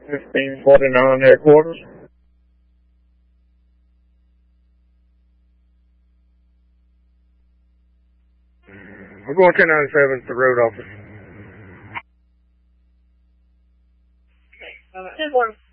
1549 headquarters. We're going 1097 to the road office. Okay. 10-1.